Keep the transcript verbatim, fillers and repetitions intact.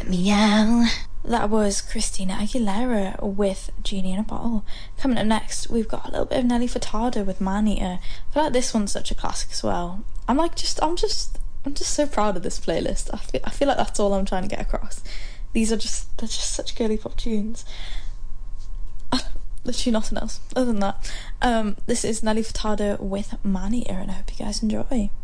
Meow. That was Christina Aguilera with Genie in a Bottle. Coming up next, we've got a little bit of Nelly Furtado with Man Eater. I feel like this one's such a classic as well. I'm like, just, I'm just, I'm just so proud of this playlist. I feel, I feel like that's all I'm trying to get across. These are just, they're just such girly pop tunes. Literally nothing else other than that. Um, this is Nelly Furtado with Man Eater, and I hope you guys enjoy.